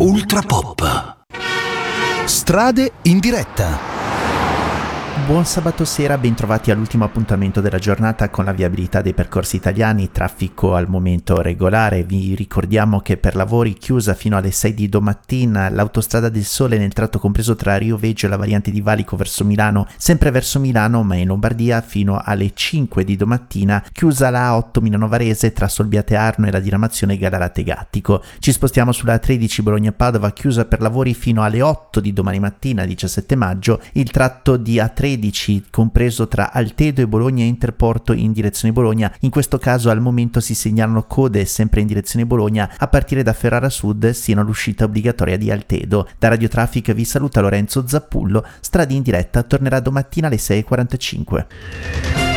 Ultra Pop. Strade in diretta. Buon sabato sera, bentrovati all'ultimo appuntamento della giornata con la viabilità dei percorsi italiani, traffico al momento regolare. Vi ricordiamo che per lavori chiusa fino alle 6 di domattina l'autostrada del Sole nel tratto compreso tra Rio Veggio e la variante di Valico verso Milano, sempre verso Milano ma in Lombardia fino alle 5 di domattina, chiusa la A8 Milano Varese tra Solbiate Arno e la diramazione Gallarate Gattico. Ci spostiamo sulla 13 Bologna Padova, chiusa per lavori fino alle 8 di domani mattina 17 maggio, il tratto di A13 compreso tra Altedo e Bologna Interporto in direzione Bologna. In questo caso al momento si segnalano code sempre in direzione Bologna a partire da Ferrara Sud sino all'uscita obbligatoria di Altedo. Da Radio Traffic vi saluta Lorenzo Zappullo. Strade in diretta tornerà domattina alle 6:45.